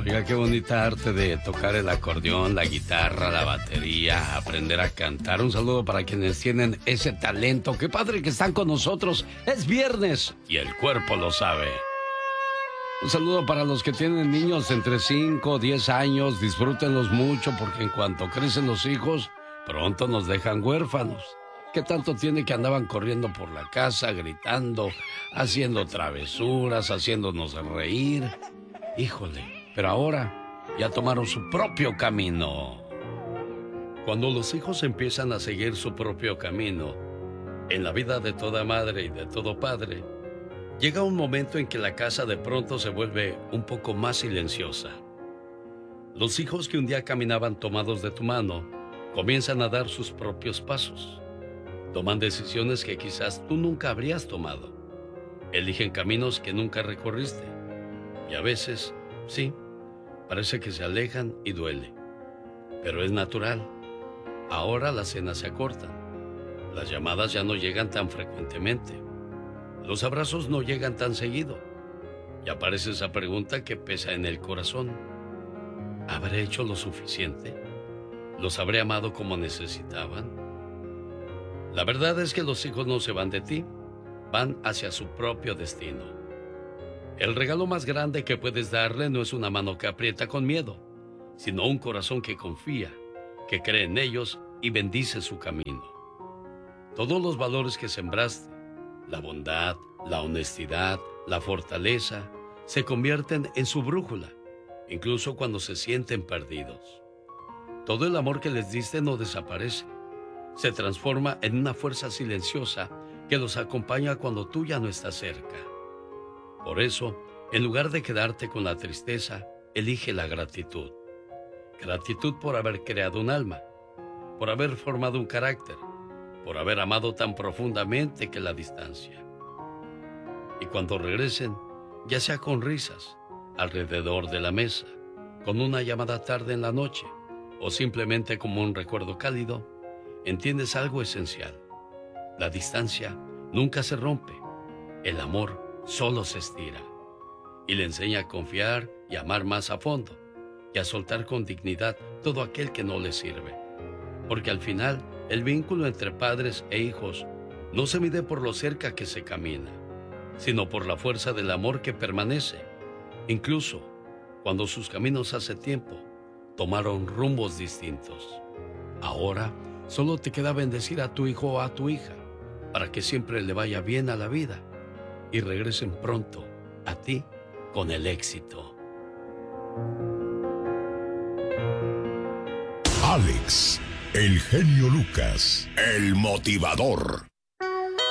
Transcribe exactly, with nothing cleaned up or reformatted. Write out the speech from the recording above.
Oiga, qué bonita arte de tocar el acordeón, la guitarra, la batería, aprender a cantar. Un saludo para quienes tienen ese talento. Qué padre que están con nosotros. Es viernes y el cuerpo lo sabe. Un saludo para los que tienen niños entre cinco o diez años. Disfrútenlos mucho porque en cuanto crecen los hijos, pronto nos dejan huérfanos. ¿Qué tanto tiene que andaban corriendo por la casa, gritando, haciendo travesuras, haciéndonos reír? Híjole, pero ahora ya tomaron su propio camino. Cuando los hijos empiezan a seguir su propio camino, en la vida de toda madre y de todo padre, llega un momento en que la casa de pronto se vuelve un poco más silenciosa. Los hijos que un día caminaban tomados de tu mano, comienzan a dar sus propios pasos. Toman decisiones que quizás tú nunca habrías tomado. Eligen caminos que nunca recorriste. Y a veces, sí, parece que se alejan y duele. Pero es natural. Ahora las cenas se acortan. Las llamadas ya no llegan tan frecuentemente. Los abrazos no llegan tan seguido. Y aparece esa pregunta que pesa en el corazón. ¿Habré hecho lo suficiente? ¿Los habré amado como necesitaban? La verdad es que los hijos no se van de ti, van hacia su propio destino. El regalo más grande que puedes darle no es una mano que aprieta con miedo, sino un corazón que confía, que cree en ellos y bendice su camino. Todos los valores que sembraste, la bondad, la honestidad, la fortaleza, se convierten en su brújula, incluso cuando se sienten perdidos. Todo el amor que les diste no desaparece. Se transforma en una fuerza silenciosa que los acompaña cuando tú ya no estás cerca. Por eso, en lugar de quedarte con la tristeza, elige la gratitud. Gratitud por haber creado un alma, por haber formado un carácter, por haber amado tan profundamente que la distancia. Y cuando regresen, ya sea con risas, alrededor de la mesa, con una llamada tarde en la noche, o simplemente como un recuerdo cálido, entiendes algo esencial. La distancia nunca se rompe. El amor solo se estira. Y le enseña a confiar y amar más a fondo. Y a soltar con dignidad todo aquel que no le sirve. Porque al final, el vínculo entre padres e hijos no se mide por lo cerca que se camina, sino por la fuerza del amor que permanece. Incluso cuando sus caminos hace tiempo tomaron rumbos distintos. Ahora, solo te queda bendecir a tu hijo o a tu hija para que siempre le vaya bien a la vida y regresen pronto a ti con el éxito. Alex, el genio Lucas, el motivador.